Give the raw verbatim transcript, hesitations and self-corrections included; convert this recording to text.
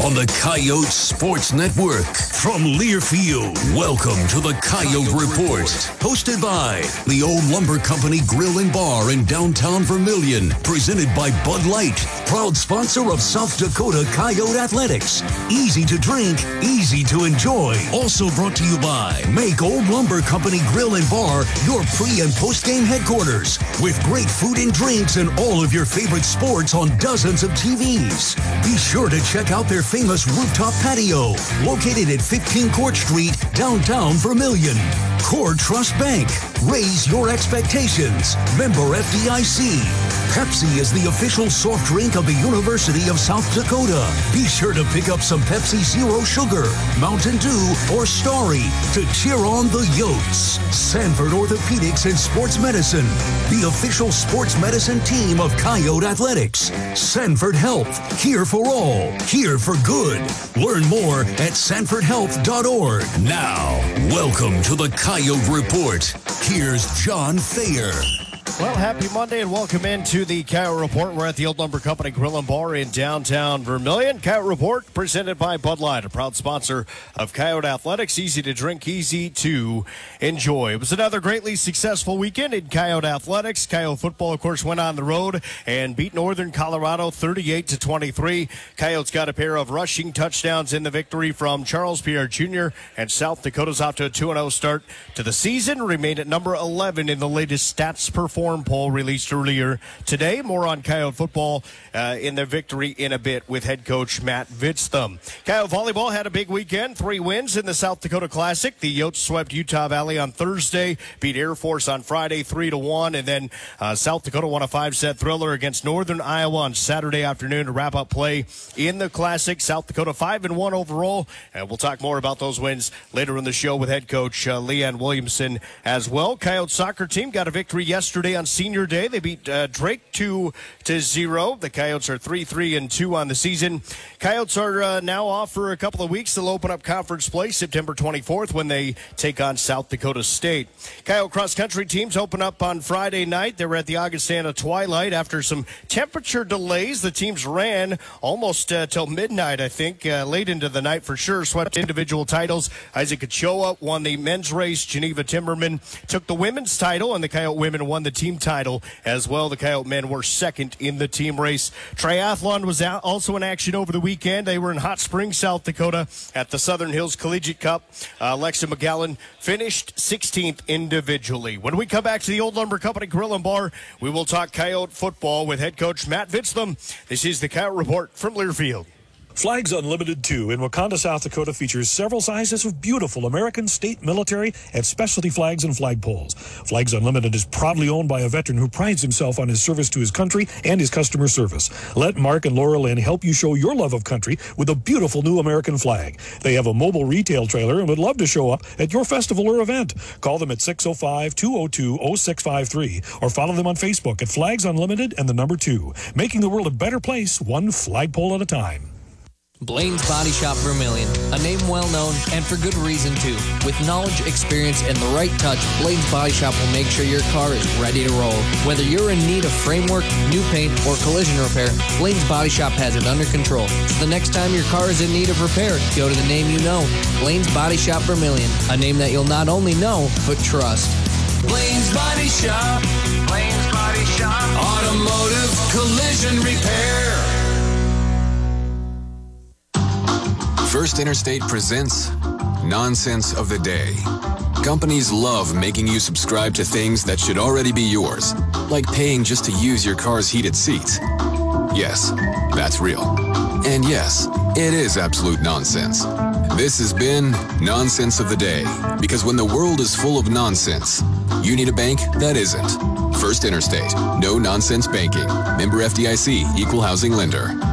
on the Coyote Sports Network. From Learfield, welcome to the Coyote Report. Hosted by the Old Lumber Company Grill and Bar in downtown Vermilion. Presented by Bud Light, proud sponsor of South Dakota Coyote Athletics. Easy to drink, easy to enjoy. Also brought to you by Make Old Lumber Company Grill and Bar your pre- and post-game headquarters. With great food and drinks and all of your favorite sports on dozens of T Vs. Be sure to check out their famous rooftop patio, located at fifteen Court Street, downtown Vermilion. Core Trust Bank. Raise your expectations. Member F D I C. Pepsi is the official soft drink of the University of South Dakota. Be sure to pick up some Pepsi Zero Sugar, Mountain Dew, or Starry to cheer on the Yotes. Sanford Orthopedics and Sports Medicine, the official sports medicine team of Coyote Athletics. Sanford Health, here for all, here for good. Learn more at sanford health dot org. Now, welcome to the Coyote Report. Here's John Thayer. Well, happy Monday and welcome into the Coyote Report. We're at the Old Lumber Company Grill and Bar in downtown Vermilion. Coyote Report presented by Bud Light, a proud sponsor of Coyote Athletics. Easy to drink, easy to enjoy. It was another greatly successful weekend in Coyote Athletics. Coyote football, of course, went on the road and beat Northern Colorado thirty-eight to twenty-three. Coyotes got a pair of rushing touchdowns in the victory from Charles Pierre Junior And South Dakota's off to a two and oh start to the season. Remained at number eleven in the latest stats performance poll released earlier today. More on Coyote football uh, in their victory in a bit with head coach Matt Vitzthum. Coyote volleyball had a big weekend. Three wins in the South Dakota Classic. The Yotes swept Utah Valley on Thursday, beat Air Force on Friday three to one, and then uh, South Dakota won a five-set thriller against Northern Iowa on Saturday afternoon to wrap up play in the Classic. South Dakota five and one overall, and we'll talk more about those wins later in the show with head coach uh, Leanne Williamson as well. Coyote soccer team got a victory yesterday on Senior Day. They beat uh, Drake two to zero. The Coyotes are three three and two on the season. Coyotes are uh, now off for a couple of weeks. They'll open up conference play September twenty-fourth when they take on South Dakota State. Coyote cross-country teams open up on Friday night. They were at the Augustana Twilight after some temperature delays. The teams ran almost uh, till midnight, I think, uh, late into the night for sure. Swept individual titles. Isaac Ochoa won the men's race. Geneva Timmerman took the women's title, and the Coyote women won the team title as well. The Coyote men were second in the team race. Triathlon was out, also in action over the weekend. They were in Hot Springs, South Dakota at the Southern Hills Collegiate Cup. Uh, Alexa McGowan finished sixteenth individually. When we come back to the Old Lumber Company Grill and Bar, we will talk Coyote football with head coach Matt Vitzthum. This is the Coyote Report from Learfield. Flags Unlimited two in Wakanda, South Dakota features several sizes of beautiful American, state, military, and specialty flags and flagpoles. Flags Unlimited is proudly owned by a veteran who prides himself on his service to his country and his customer service. Let Mark and Laura Lynn help you show your love of country with a beautiful new American flag. They have a mobile retail trailer and would love to show up at your festival or event. Call them at six oh five, two oh two, oh six five three or follow them on Facebook at Flags Unlimited and the number two, making the world a better place, one flagpole at a time. Blaine's Body Shop Vermilion, a name well known and for good reason too. With knowledge, experience, and the right touch, Blaine's Body Shop will make sure your car is ready to roll. Whether you're in need of framework, new paint, or collision repair, Blaine's Body Shop has it under control. So the next time your car is in need of repair, go to the name you know, Blaine's Body Shop Vermilion, a name that you'll not only know, but trust. Blaine's Body Shop, Blaine's Body Shop, automotive collision repair. First Interstate presents Nonsense of the Day. Companies love making you subscribe to things that should already be yours, like paying just to use your car's heated seats. Yes, that's real. And yes, it is absolute nonsense. This has been Nonsense of the Day, because when the world is full of nonsense, you need a bank that isn't. First Interstate. No nonsense banking. Member F D I C. Equal housing lender.